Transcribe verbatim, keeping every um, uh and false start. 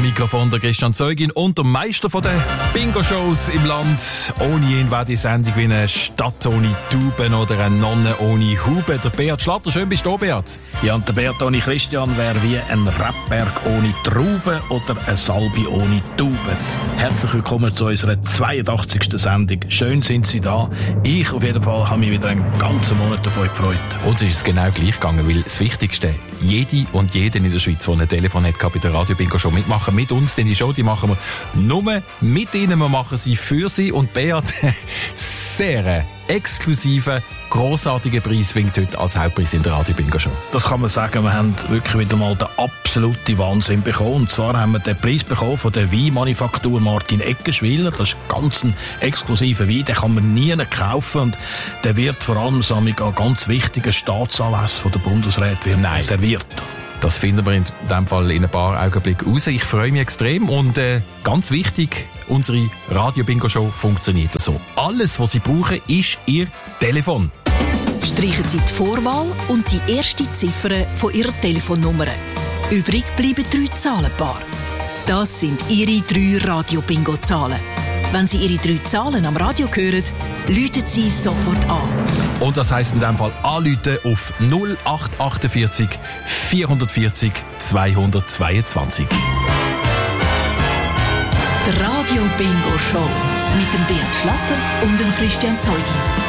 Mikrofon der Christian Zeugin und der Meister von den Bingo-Shows im Land. Ohne ihn wäre die Sendung wie eine Stadt ohne Tauben oder eine Nonne ohne Huben. Der Beat Schlatter, schön bist du da, Beat. Ja, und der Beat ohne Christian wäre wie ein Rebberg ohne Trauben oder ein Salbi ohne Tauben. Herzlich willkommen zu unserer zweiundachtzigsten Sendung. Schön sind Sie da. Ich auf jeden Fall habe mich wieder einen ganzen Monat davon gefreut. Uns ist es genau gleich gegangen, weil das Wichtigste, jede und jeden in der Schweiz, der ein Telefon hat, kann bei der Radio Bingo Show mitmachen. Mit uns, denn die Show, die machen wir nur mit Ihnen. Wir machen sie für Sie. Und Beat, sehr exklusiven, grossartigen Preis winkt heute als Hauptpreis in der Radio Bingo Show. Das kann man sagen. Wir haben wirklich wieder mal den absoluten Wahnsinn bekommen. Und zwar haben wir den Preis bekommen von der Weinmanufaktur Martin Eggenschwiller. Das ist ganz ein exklusiver Wein. Den kann man nie kaufen. Und der wird vor allem so an ganz wichtigen Staatsanlässen von der Bundesrat serviert. Das finden wir in diesem Fall in ein paar Augenblicken raus. Ich freue mich extrem und äh, ganz wichtig, unsere Radio-Bingo-Show funktioniert so. Alles, was Sie brauchen, ist Ihr Telefon. Streichen Sie die Vorwahl und die erste Ziffer von Ihrer Telefonnummer. Übrig bleiben drei Zahlenpaare. Das sind Ihre drei Radio-Bingo-Zahlen. Wenn Sie Ihre drei Zahlen am Radio hören, läuten Sie sofort an. Und das heisst in diesem Fall anrufen auf null acht achtundvierzig vierhundertvierzig zweihundertzweiundzwanzig. Der Radio Bingo Show mit dem Beat Schlatter und dem Christian Zeugin.